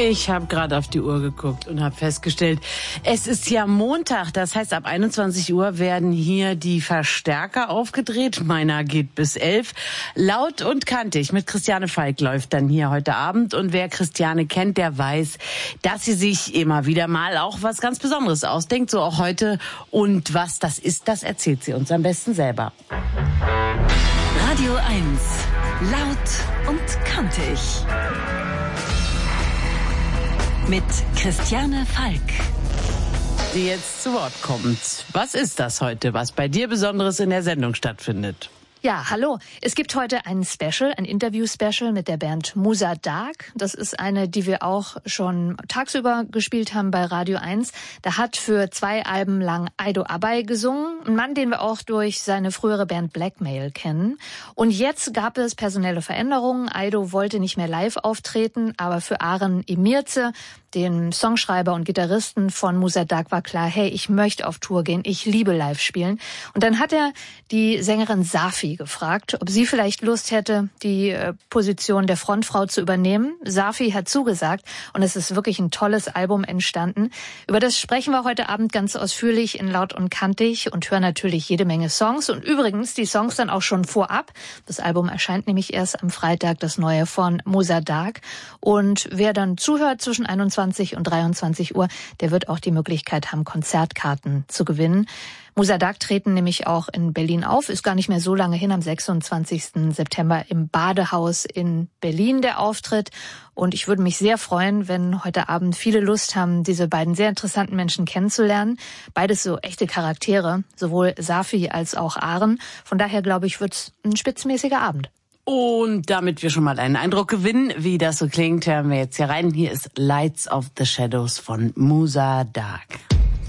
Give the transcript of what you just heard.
Ich habe gerade auf die Uhr geguckt und habe festgestellt, es ist ja Montag. Das heißt, ab 21 Uhr werden hier die Verstärker aufgedreht. Meiner geht bis 11. Laut und kantig mit Christiane Falk läuft dann hier heute Abend. Und wer Christiane kennt, der weiß, dass sie sich immer wieder mal auch was ganz Besonderes ausdenkt. So auch heute. Und was das ist, das erzählt sie uns am besten selber. Radio 1. Laut und kantig. Mit Christiane Falk. Die jetzt zu Wort kommt. Was ist das heute, was bei dir Besonderes in der Sendung stattfindet? Ja, hallo. Es gibt heute ein Special, ein Interview-Special mit der Band Musa Dark. Das ist eine, die wir auch schon tagsüber gespielt haben bei Radio 1. Da hat für 2 Alben lang Aido Abay gesungen. Ein Mann, den wir auch durch seine frühere Band Blackmail kennen. Und jetzt gab es personelle Veränderungen. Aido wollte nicht mehr live auftreten, aber für Aren Emirze, den Songschreiber und Gitarristen von Musa Dark, war klar, hey, ich möchte auf Tour gehen, ich liebe Live-Spielen. Und dann hat er die Sängerin Safi gefragt, ob sie vielleicht Lust hätte, die Position der Frontfrau zu übernehmen. Safi hat zugesagt und es ist wirklich ein tolles Album entstanden. Über das sprechen wir heute Abend ganz ausführlich in Laut und Kantig und hören natürlich jede Menge Songs. Und übrigens die Songs dann auch schon vorab. Das Album erscheint nämlich erst am Freitag, das neue von Musa Dark. Und wer dann zuhört zwischen 21 und 23 Uhr, der wird auch die Möglichkeit haben, Konzertkarten zu gewinnen. Musa Dark treten nämlich auch in Berlin auf, ist gar nicht mehr so lange hin, am 26. September im Badehaus in Berlin der Auftritt. Und ich würde mich sehr freuen, wenn heute Abend viele Lust haben, diese beiden sehr interessanten Menschen kennenzulernen. Beides so echte Charaktere, sowohl Safi als auch Aren. Von daher, glaube ich, wird's ein spitzmäßiger Abend. Und damit wir schon mal einen Eindruck gewinnen, wie das so klingt, hören wir jetzt hier rein. Hier ist Lights of the Shadows von Musa Dark.